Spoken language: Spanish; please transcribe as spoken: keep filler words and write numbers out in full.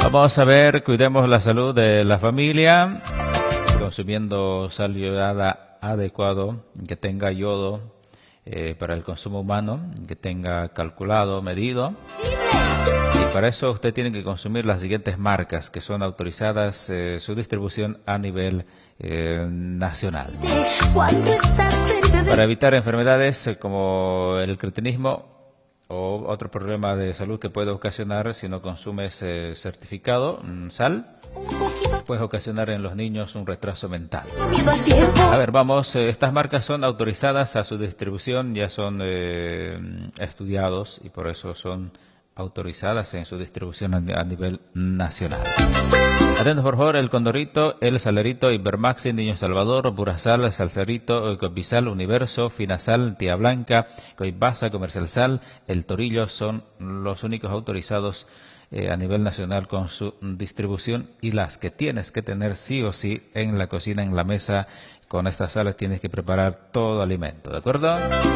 Vamos a ver, cuidemos la salud de la familia, consumiendo sal iodada adecuado, que tenga yodo eh, para el consumo humano, que tenga calculado, medido. Y para eso usted tiene que consumir las siguientes marcas que son autorizadas, eh, su distribución a nivel eh, nacional. Para evitar enfermedades eh, como el cretinismo o otro problema de salud que puede ocasionar si no consumes eh, certificado, mm, sal, puede ocasionar en los niños un retraso mental. A ver, vamos, eh, estas marcas son autorizadas a su distribución, ya son eh, estudiados y por eso son autorizadas en su distribución a, a nivel nacional. Atentos por favor, el Condorito, el Salerito, Ibermaxi, Niño Salvador, Burasal, Salcerito, Copisal, Universo, Finasal, Tía Blanca, Coibasa, Comercial Sal, el Torillo son los únicos autorizados eh, a nivel nacional con su distribución y las que tienes que tener sí o sí en la cocina, en la mesa. Con estas sales tienes que preparar todo alimento, ¿de acuerdo?